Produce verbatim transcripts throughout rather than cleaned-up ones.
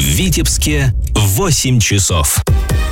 Витебске восемь часов.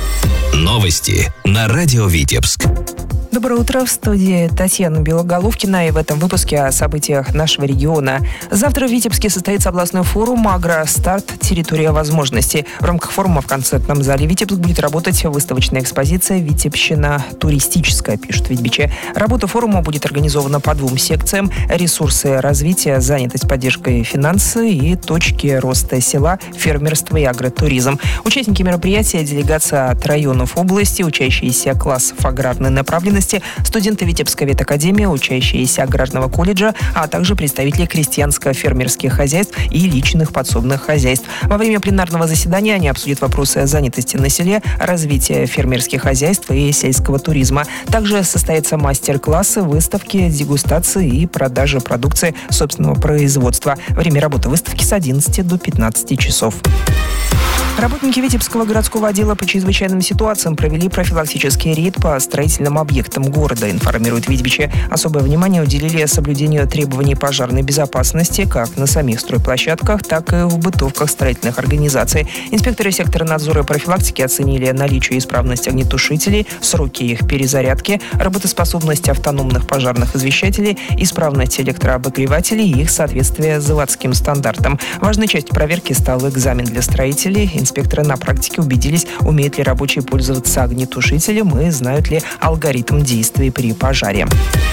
Новости на радио Витебск. Доброе утро, в студии Татьяна Белоголовкина, и в этом выпуске о событиях нашего региона. Завтра в Витебске состоится областной форум «Агро-старт. Территория возможностей». В рамках форума в концертном зале Витебск будет работать выставочная экспозиция «Витебщина туристическая», пишут витебичи. Работа форума будет организована по двум секциям: ресурсы развития, занятость, поддержка и финансы, и точки роста села, фермерство и агротуризм. Участники мероприятия — делегация от районов области, учащиеся классов аграрной направленности, студенты Витебской ветакадемии, учащиеся аграрного колледжа, а также представители крестьянско-фермерских хозяйств и личных подсобных хозяйств. Во время пленарного заседания они обсудят вопросы занятости на селе, развития фермерских хозяйств и сельского туризма. Также состоятся мастер-классы, выставки, дегустации и продажи продукции собственного производства. Время работы выставки с одиннадцати до пятнадцати часов. Работники Витебского городского отдела по чрезвычайным ситуациям провели профилактический рейд по строительным объектам города, информирует витебичи. Особое внимание уделили соблюдению требований пожарной безопасности как на самих стройплощадках, так и в бытовках строительных организаций. Инспекторы сектора надзора и профилактики оценили наличие и исправность огнетушителей, сроки их перезарядки, работоспособность автономных пожарных извещателей, исправность электрообогревателей и их соответствие заводским стандартам. Важной частью проверки стал экзамен для строителей. Инспекторы на практике убедились, умеют ли рабочие пользоваться огнетушителем и знают ли алгоритм действий при пожаре.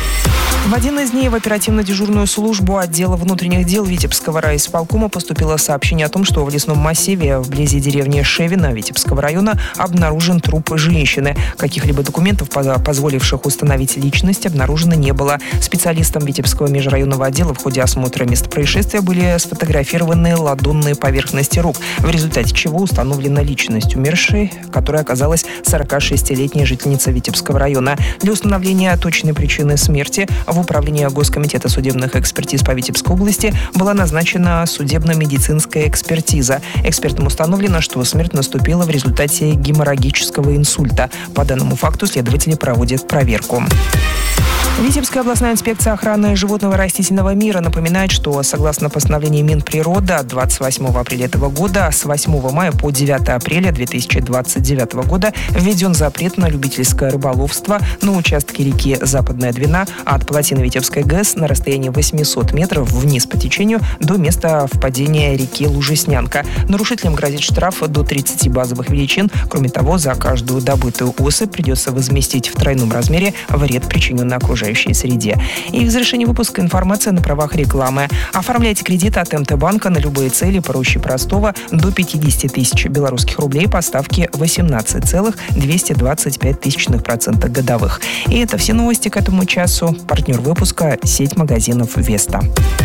В один из дней в оперативно-дежурную службу отдела внутренних дел Витебского райисполкома поступило сообщение о том, что в лесном массиве вблизи деревни Шевино Витебского района обнаружен труп женщины. Каких-либо документов, позволивших установить личность, обнаружено не было. Специалистам Витебского межрайонного отдела в ходе осмотра места происшествия были сфотографированы ладонные поверхности рук, в результате чего установлена личность умершей, которая оказалась сорокашестилетней жительницей Витебского района. Для установления точной причины смерти в управлении Госкомитета судебных экспертиз по Витебской области была назначена судебно-медицинская экспертиза. Экспертам установлено, что смерть наступила в результате геморрагического инсульта. По данному факту следователи проводят проверку. Витебская областная инспекция охраны животного и растительного мира напоминает, что согласно постановлению Минприроды от двадцать восьмого апреля этого года с восьмого мая по девятого апреля две тысячи двадцать девятого года введен запрет на любительское рыболовство на участке реки Западная Двина от плотины Витебской ГЭС на расстоянии восемьсот метров вниз по течению до места впадения реки Лужеснянка. Нарушителям грозит штраф до тридцати базовых величин. Кроме того, за каждую добытую особь придется возместить в тройном размере вред, причиненный окружающей среде. И в завершении выпуска информация на правах рекламы. Оформляйте кредиты от МТ-банка на любые цели проще простого до пятидесяти тысяч белорусских рублей по ставке восемнадцать целых двести двадцать пять тысячных процента годовых. И это все новости к этому часу. Партнер выпуска — сеть магазинов «Веста».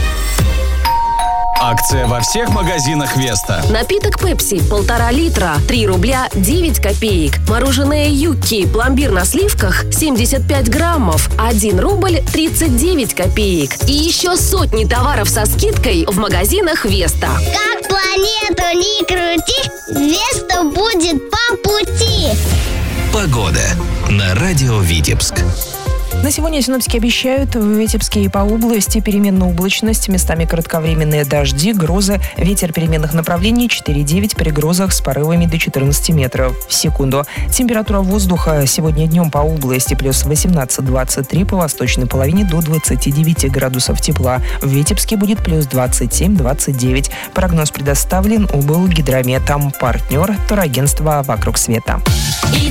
Акция во всех магазинах «Веста». Напиток «Пепси» полтора литра, три рубля девять копеек. Мороженое «Юкки», пломбир на сливках, семьдесят пять граммов, один рубль тридцать девять копеек. И еще сотни товаров со скидкой в магазинах «Веста». Как планету ни крути, «Веста» будет по пути. Погода на радио Витебск. На сегодня синоптики обещают в Витебске и по области переменную облачность, местами кратковременные дожди, грозы, ветер переменных направлений четыре-девять, при грозах с порывами до четырнадцати метров в секунду. Температура воздуха сегодня днем по области плюс восемнадцать-двадцать три, по восточной половине до двадцати девяти градусов тепла. В Витебске будет плюс двадцать семь-двадцать девять. Прогноз предоставлен Облгидрометом. Партнер — турагентство «Вокруг света».